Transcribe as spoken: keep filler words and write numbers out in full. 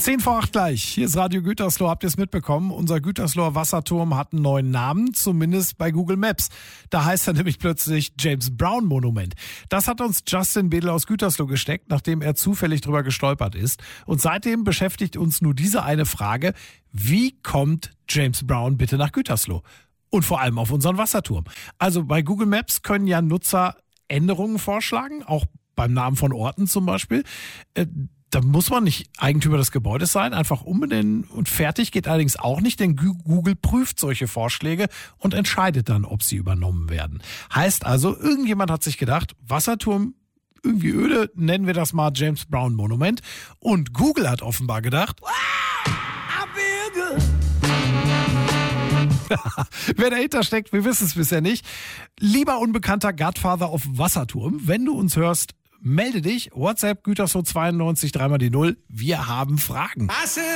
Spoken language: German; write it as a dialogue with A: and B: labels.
A: Zehn vor acht gleich. Hier ist Radio Gütersloh. Habt ihr es mitbekommen? Unser Gütersloher Wasserturm hat einen neuen Namen, zumindest bei Google Maps. Da heißt er nämlich plötzlich James Brown Monument. Das hat uns Justin Bedel aus Gütersloh gesteckt, nachdem er zufällig drüber gestolpert ist. Und seitdem beschäftigt uns nur diese eine Frage: Wie kommt James Brown bitte nach Gütersloh? Und vor allem auf unseren Wasserturm. Also bei Google Maps können ja Nutzer Änderungen vorschlagen, auch beim Namen von Orten zum Beispiel. Äh, Da muss man nicht Eigentümer des Gebäudes sein, einfach umbenennen und fertig, geht allerdings auch nicht, denn Google prüft solche Vorschläge und entscheidet dann, ob sie übernommen werden. Heißt also, irgendjemand hat sich gedacht, Wasserturm, irgendwie öde, nennen wir das mal James Brown Monument. Und Google hat offenbar gedacht, wow, I feel good. Wer dahinter steckt, wir wissen es bisher nicht. Lieber unbekannter Godfather auf Wasserturm, wenn du uns hörst, melde dich, WhatsApp Gütersloh zweiundneunzig, dreimal die Null. Wir haben Fragen.